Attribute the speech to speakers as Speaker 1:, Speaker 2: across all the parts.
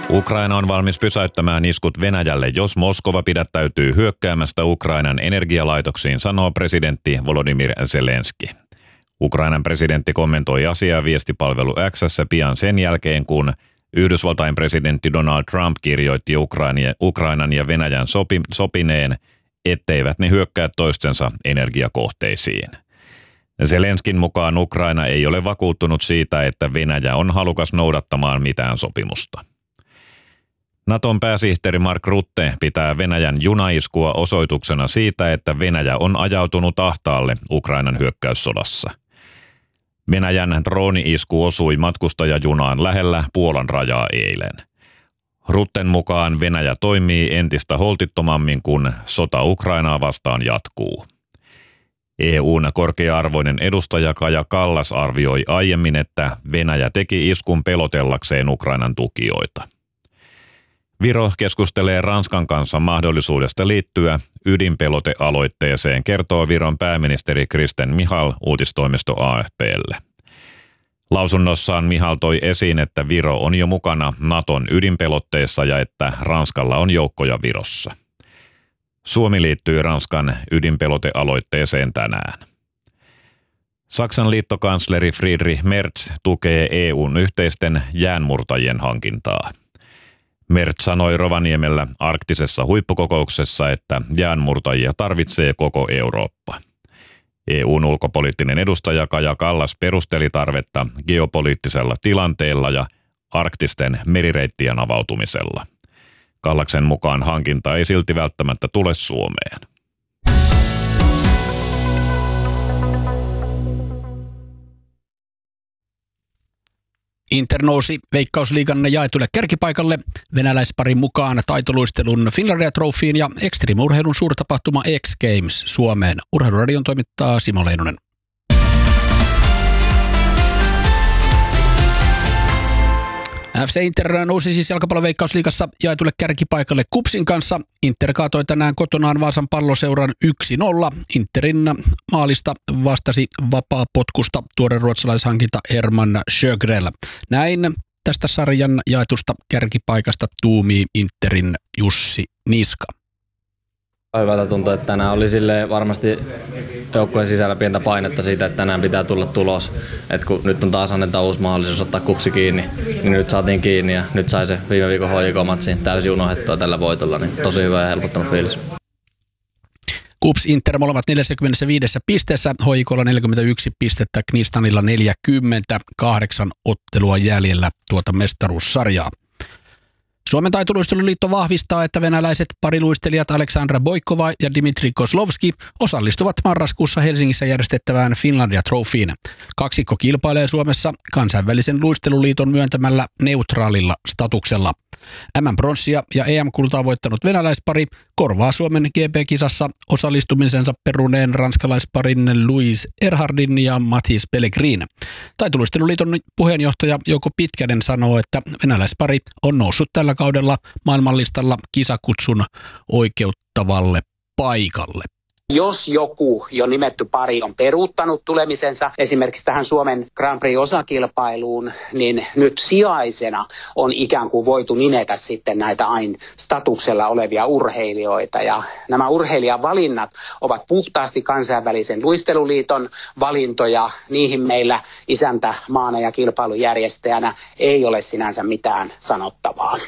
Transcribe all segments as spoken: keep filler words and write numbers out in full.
Speaker 1: Ukraina on valmis pysäyttämään iskut Venäjälle, jos Moskova pidättäytyy hyökkäämästä Ukrainan energialaitoksiin, sanoo presidentti Volodymyr Zelenski. Ukrainan presidentti kommentoi asiaa viestipalvelu X:ssä pian sen jälkeen, kun Yhdysvaltain presidentti Donald Trump kirjoitti Ukrainan ja Venäjän sopi, sopineen, etteivät ne hyökkää toistensa energiakohteisiin. Zelenskin mukaan Ukraina ei ole vakuuttunut siitä, että Venäjä on halukas noudattamaan mitään sopimusta. Naton pääsihteeri Mark Rutte pitää Venäjän junaiskua osoituksena siitä, että Venäjä on ajautunut ahtaalle Ukrainan hyökkäyssodassa. Venäjän drooni-isku osui matkustajajunaan lähellä Puolan rajaa eilen. Rutten mukaan Venäjä toimii entistä holtittomammin, kun sota Ukrainaa vastaan jatkuu. E U:n korkea-arvoinen edustaja Kaja Kallas arvioi aiemmin, että Venäjä teki iskun pelotellakseen Ukrainan tukijoita. Viro keskustelee Ranskan kanssa mahdollisuudesta liittyä ydinpelotealoitteeseen, kertoo Viron pääministeri Kristen Michal uutistoimisto A F P:lle. Lausunnossaan Michal toi esiin, että Viro on jo mukana Naton ydinpelotteessa ja että Ranskalla on joukkoja Virossa. Suomi liittyy Ranskan ydinpelotealoitteeseen tänään. Saksan liittokansleri Friedrich Merz tukee E U:n yhteisten jäänmurtajien hankintaa. Merz sanoi Rovaniemellä arktisessa huippukokouksessa, että jäänmurtajia tarvitsee koko Eurooppa. E U:n ulkopoliittinen edustaja Kaja Kallas perusteli tarvetta geopoliittisella tilanteella ja arktisten merireittien avautumisella. Kallaksen mukaan hankinta ei silti välttämättä tule Suomeen.
Speaker 2: Inter nousi Veikkausliigan jaetulle kärkipaikalle venäläisparin mukaan taitoluistelun Finlandia Trophyin ja Extreme-urheilun suurtapahtuma X Games Suomeen. Urheiluradion toimittaa Simo Leinonen. F C Inter nousi siis jalkapallon Veikkausliigassa jaetulle kärkipaikalle KuPSin kanssa. Inter kaatoi tänään kotonaan Vaasan Palloseuran yksi nolla. Interin maalista vastasi vapaapotkusta tuore ruotsalaishankinta Herman Sjögrell. Näin tästä sarjan jaetusta kärkipaikasta tuumii Interin Jussi Niska.
Speaker 3: Hyvältä tuntuu, että tänään oli silleen varmasti joukkueen sisällä pientä painetta siitä, että tänään pitää tulla tulos. Et kun nyt on taas annetaan uusi mahdollisuus ottaa KuPS kiinni, niin nyt saatiin kiinni ja nyt sai se viime viikon H J K-matsiin täysin unohdettua tällä voitolla. Niin tosi hyvä ja helpottanut fiilis.
Speaker 2: KuPS Inter molemmat neljäkymmentäviisi pisteessä, H J K:lla neljäkymmentäyksi pistettä, Knistanilla neljäkymmentäkahdeksan ottelua jäljellä tuota mestaruussarjaa. Suomen taitoluisteluliitto vahvistaa, että venäläiset pariluistelijat Aleksandra Boikova ja Dmitri Kozlovski osallistuvat marraskuussa Helsingissä järjestettävään Finlandia Trophyin. Kaksikko kilpailee Suomessa kansainvälisen luisteluliiton myöntämällä neutraalilla statuksella. M M-pronssia ja E M-kultaa voittanut venäläispari korvaa Suomen G P-kisassa osallistumisensa peruneen ranskalaisparin Louis Erhardin ja Mathis Pellegrin. Taitoluisteluliiton puheenjohtaja Jouko Pitkänen sanoo, että venäläispari on noussut tällä kaudella maailmanlistalla kisakutsun oikeuttavalle paikalle.
Speaker 4: Jos joku jo nimetty pari on peruuttanut tulemisensa esimerkiksi tähän Suomen Grand Prix-osakilpailuun, niin nyt sijaisena on ikään kuin voitu nimetä sitten näitä aina statuksella olevia urheilijoita. Ja nämä urheilijavalinnat ovat puhtaasti kansainvälisen luisteluliiton valintoja. Niihin meillä isäntämaana ja kilpailujärjestäjänä ei ole sinänsä mitään sanottavaa.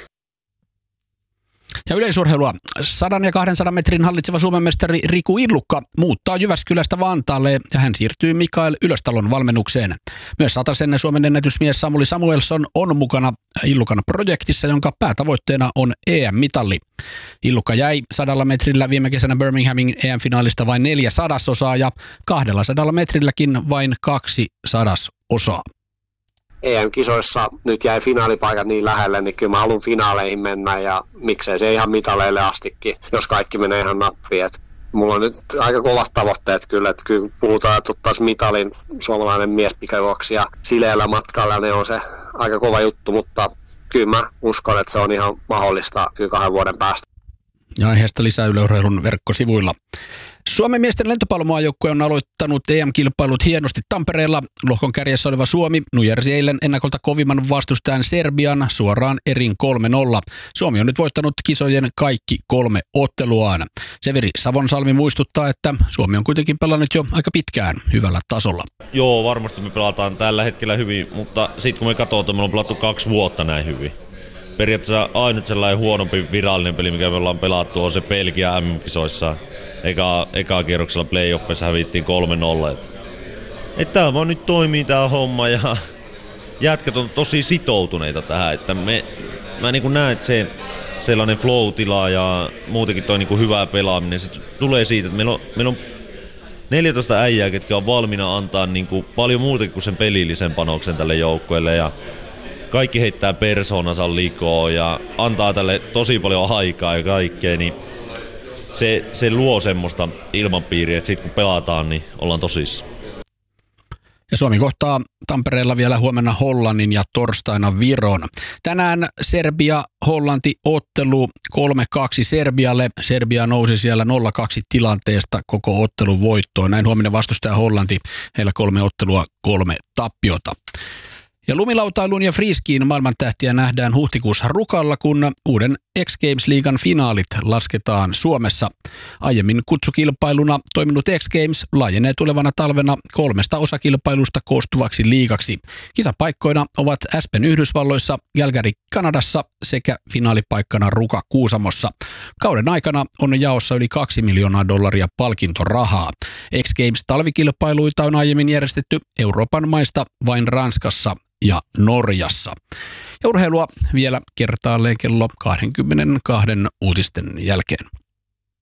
Speaker 2: Ja yleisurheilua. sadan ja kahdensadan metrin hallitseva Suomen mestari Riku Illukka muuttaa Jyväskylästä Vantaalle ja hän siirtyy Mikael Ylöstalon valmennukseen. Myös satasen Suomen ennätysmies Samuli Samuelson on mukana Illukan projektissa, jonka päätavoitteena on E M-mitalli. Illukka jäi sadalla metrillä viime kesänä Birminghamin E M-finaalista vain neljä sadasosaa ja kahdella sadalla metrilläkin vain kaksi sadasosaa.
Speaker 5: E M-kisoissa nyt jäi finaalipaikat niin lähelle, niin kyllä mä haluan finaaleihin mennä ja miksei se ihan mitaleille astikin, jos kaikki menee ihan nappiin. Et mulla on nyt aika kovat tavoitteet kyllä, että kyllä puhutaan, että ottaisi mitalin suomalainen miespikajuoksi ja sileällä matkalla, ne on se aika kova juttu, mutta kyllä mä uskon, että se on ihan mahdollista kyllä kahden vuoden päästä.
Speaker 2: Ja aiheesta lisää Yle Urheilun verkkosivuilla. Suomen miesten lentopallomaajoukkue on aloittanut E M-kilpailut hienosti Tampereella. Lohkon kärjessä oleva Suomi nujersi eilen ennakolta kovimman vastustajan Serbian suoraan erin kolme nolla. Suomi on nyt voittanut kisojen kaikki kolme otteluaan. Severi Savonsalmi muistuttaa, että Suomi on kuitenkin pelannut jo aika pitkään hyvällä tasolla.
Speaker 6: Joo, varmasti me pelataan tällä hetkellä hyvin, mutta sitten kun me katsotaan, me on pelattu kaksi vuotta näin hyvin. Periaatteessa ainut sellainen huonompi virallinen peli, mikä me ollaan pelattu, on se Belgia M M-kisoissa. Eka, eka kierroksella playoffissa hävittiin kolme nolla. Että tää vaan nyt toimii tää homma ja jätkät on tosi sitoutuneita tähän. Että me, mä niin kuin näen, että se sellainen flow-tila ja muutenkin toi niin kuin hyvä pelaaminen, se tulee siitä, että meillä on, meillä on neljätoista äijää, ketkä on valmiina antaa niin kuin paljon muutakin kuin sen pelillisen panoksen tälle joukkueelle. Ja kaikki heittää persoonansa likoon ja antaa tälle tosi paljon aikaa ja kaikkea, niin se, se luo semmoista ilmapiiriä, että sit kun pelataan, niin ollaan tosissaan.
Speaker 2: Ja Suomi kohtaa Tampereella vielä huomenna Hollannin ja torstaina Viron. Tänään Serbia-Hollanti-ottelu kolme kaksi Serbialle. Serbia nousi siellä nolla kaksi tilanteesta koko ottelun voittoon. Näin huomenna vastustaja Hollanti, heillä kolme ottelua, kolme tappiota. Ja lumilautailun ja freeskiin maailmantähtiä nähdään huhtikuussa Rukalla, kun uuden X Games-liigan finaalit lasketaan Suomessa. Aiemmin kutsukilpailuna toiminut X Games laajenee tulevana talvena kolmesta osakilpailusta koostuvaksi liigaksi. Kisapaikkoina ovat Aspen Yhdysvalloissa, Calgary Kanadassa sekä finaalipaikkana Ruka Kuusamossa. Kauden aikana on jaossa yli kaksi miljoonaa dollaria palkintorahaa. X Games-talvikilpailuita on aiemmin järjestetty Euroopan maista vain Ranskassa ja Norjassa. Ja urheilua vielä kertaalleen kello kaksikymmentäkaksi uutisten jälkeen.